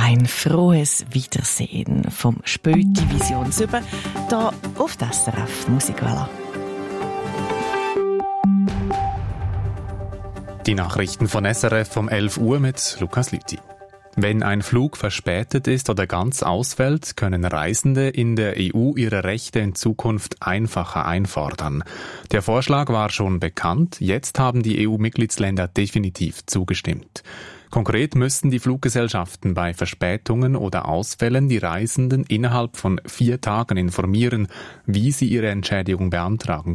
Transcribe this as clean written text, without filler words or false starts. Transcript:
Ein frohes Wiedersehen vom Späti Vision 7 hier auf der SRF Musikwelle. Die Nachrichten von SRF um 11 Uhr mit Lukas Lüthi. Wenn ein Flug verspätet ist oder ganz ausfällt, können Reisende in der EU ihre Rechte in Zukunft einfacher einfordern. Der Vorschlag war schon bekannt, jetzt haben die EU-Mitgliedsländer definitiv zugestimmt. Konkret müssten die Fluggesellschaften bei Verspätungen oder Ausfällen die Reisenden innerhalb von 4 Tagen informieren, wie sie ihre Entschädigung beantragen